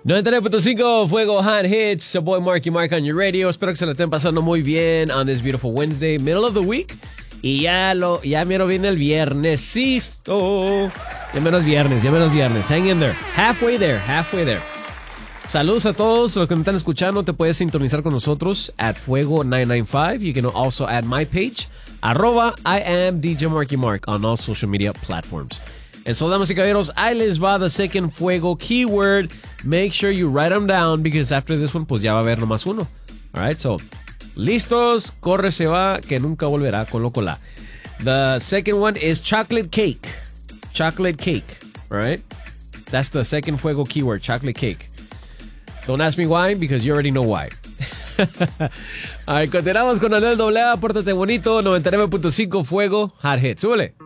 99.5 Fuego Hot Hits. Your boy Marky Mark on your radio. Espero que se la estén pasando muy bien on this beautiful Wednesday, middle of the week. Y ya mero viene el viernesito. Ya menos viernes. Hang in there. Halfway there. Saludos a todos los que nos están escuchando. Te puedes sintonizar con nosotros at Fuego995. You can also add my page, @I am DJ Marky Mark on all social media platforms. And so, damas y caballeros, ahí les va the second Fuego keyword. Make sure you write them down because after this one, pues ya va a haber nomás uno. All right, so, listos, corre se va, que nunca volverá con lo cola. The second one is chocolate cake. Chocolate cake, all right? That's the second Fuego keyword, chocolate cake. Don't ask me why, because you already know why. All right, continuamos con el AA. Pórtate bonito, 99.5 Fuego Hot Hits. Súbele.